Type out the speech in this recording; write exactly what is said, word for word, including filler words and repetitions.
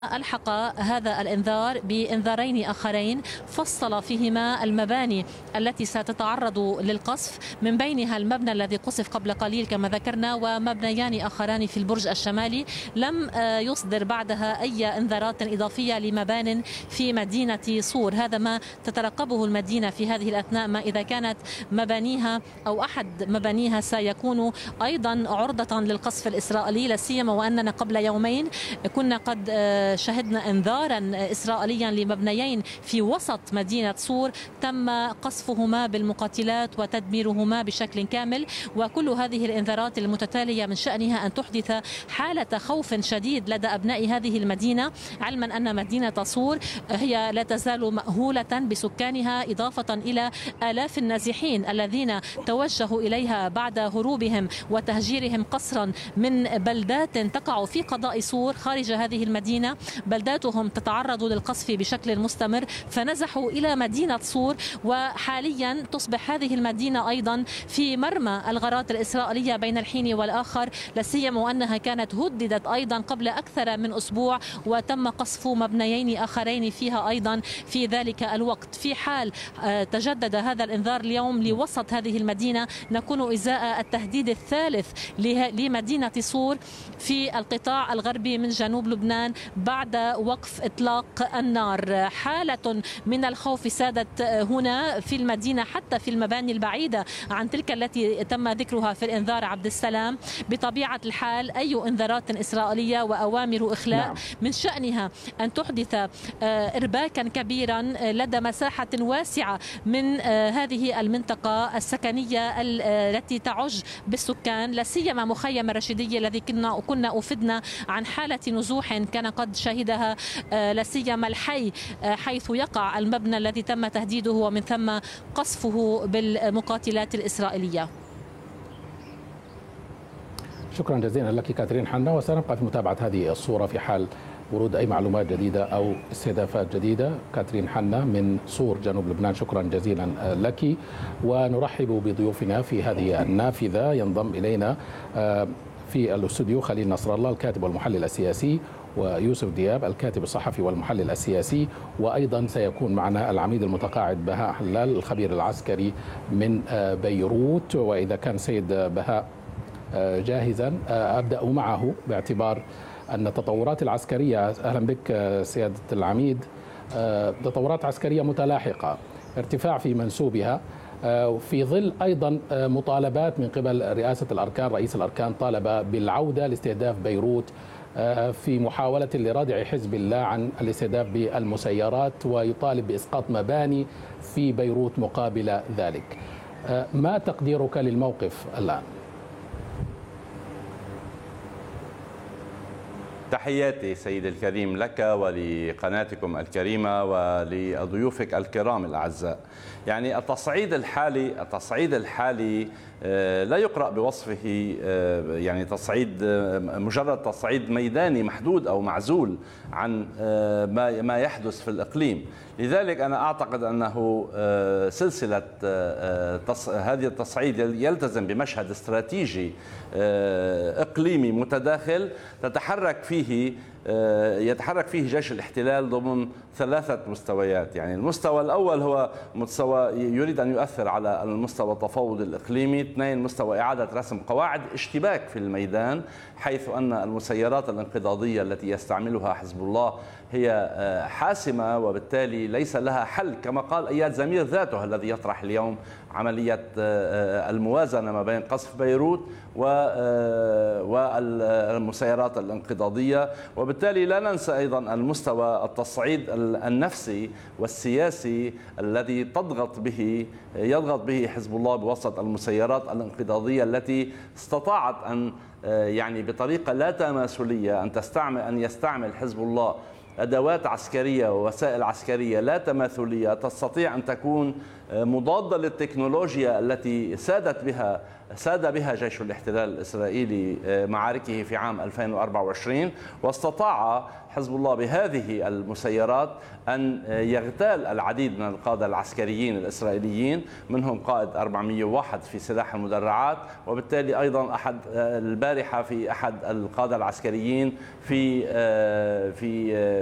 ألحق هذا الإنذار بإنذارين آخرين فصل فيهما المباني التي ستتعرض للقصف، من بينها المبنى الذي قصف قبل قليل كما ذكرنا، ومبنيان آخران في البرج الشمالي. لم يصدر بعدها أي إنذارات إضافية لمبان في مدينة صور. هذا ما تترقبه المدينة في هذه الأثناء، ما إذا كانت مبانيها أو أحد مبانيها سيكون أيضا عرضة للقصف الإسرائيلي، لا سيما وأننا قبل يومين كنا قد شهدنا انذارا اسرائيليا لمبنيين في وسط مدينه صور تم قصفهما بالمقاتلات وتدميرهما بشكل كامل. وكل هذه الانذارات المتتاليه من شانها ان تحدث حاله خوف شديد لدى ابناء هذه المدينه، علما ان مدينه صور هي لا تزال مأهوله بسكانها، اضافه الى الاف النازحين الذين توجهوا اليها بعد هروبهم وتهجيرهم قسرا من بلدات تقع في قضاء صور خارج هذه المدينه. بلداتهم تتعرض للقصف بشكل مستمر، فنزحوا إلى مدينة صور، وحاليا تصبح هذه المدينة أيضا في مرمى الغارات الإسرائيلية بين الحين والآخر، لا سيما وأنها كانت هددت أيضا قبل أكثر من أسبوع وتم قصف مبنيين آخرين فيها أيضا في ذلك الوقت. في حال تجدد هذا الإنذار اليوم لوسط هذه المدينة نكون إزاء التهديد الثالث لمدينة صور في القطاع الغربي من جنوب لبنان بعد وقف إطلاق النار. حالة من الخوف سادت هنا في المدينة، حتى في المباني البعيدة عن تلك التي تم ذكرها في الإنذار عبد السلام. بطبيعة الحال أي إنذارات إسرائيلية وأوامر إخلاء نعم. من شأنها أن تحدث إرباكا كبيرا لدى مساحة واسعة من هذه المنطقة السكنية التي تعج بالسكان، لا سيما مخيم الرشيدية الذي كنا كنا أفدنا عن حالة نزوح كان قد شهدها لا سيما الحي حيث يقع المبنى الذي تم تهديده ومن ثم قصفه بالمقاتلات الإسرائيلية. شكرا جزيلا لك كاترين حنا، وسنبقى في متابعة هذه الصورة في حال ورود أي معلومات جديدة أو استهدافات جديدة. كاترين حنا من صور جنوب لبنان، شكرا جزيلا لك. ونرحب بضيوفنا في هذه النافذة. ينضم إلينا في الاستوديو خليل نصر الله الكاتب والمحلل السياسي، ويوسف دياب الكاتب الصحفي والمحلل السياسي، وأيضا سيكون معنا العميد المتقاعد بهاء حلال الخبير العسكري من بيروت. وإذا كان سيد بهاء جاهزا أبدأ معه باعتبار أن التطورات العسكرية، أهلا بك سيادة العميد، تطورات عسكرية متلاحقة، ارتفاع في منسوبها في ظل أيضا مطالبات من قبل رئاسة الأركان، رئيس الأركان طالب بالعودة لاستهداف بيروت في محاولة لردع حزب الله عن الاستهداف بالمسيرات، ويطالب بإسقاط مباني في بيروت مقابل ذلك. ما تقديرك للموقف الآن؟ تحياتي سيد الكريم لك ولقناتكم الكريمة ولضيوفك الكرام الأعزاء. يعني التصعيد الحالي التصعيد الحالي لا يقرأ بوصفه يعني تصعيد مجرد تصعيد ميداني محدود أو معزول عن ما ما يحدث في الإقليم. لذلك أنا أعتقد أنه سلسلة هذه التصعيد يلتزم بمشهد استراتيجي إقليمي متداخل تتحرك فيه يتحرك فيه جيش الاحتلال ضمن ثلاثة مستويات. يعني المستوى الأول هو مستوى يريد أن يؤثر على المستوى التفاوض الإقليمي، اثنين مستوى إعادة رسم قواعد اشتباك في الميدان، حيث أن المسيرات الانقضاضية التي يستعملها حزب الله هي حاسمة وبالتالي ليس لها حل، كما قال اياد زمير ذاته الذي يطرح اليوم عملية الموازنة ما بين قصف بيروت والمسيرات الانقضاضية. وبالتالي لا ننسى أيضا المستوى التصعيد النفسي والسياسي الذي تضغط به يضغط به حزب الله بوسط المسيرات الانقضاضية التي استطاعت أن يعني بطريقة لا تماثلية أن تستعمل أن يستعمل حزب الله أدوات عسكرية ووسائل عسكرية لا تماثلية تستطيع أن تكون مضادة للتكنولوجيا التي سادت بها ساد بها جيش الاحتلال الإسرائيلي معاركه في عام ألفين وأربعة وعشرين، واستطاع حزب الله بهذه المسيرات أن يغتال العديد من القادة العسكريين الإسرائيليين، منهم قائد أربعمئة وواحد في سلاح المدرعات، وبالتالي أيضا أحد البارحة في أحد القادة العسكريين في في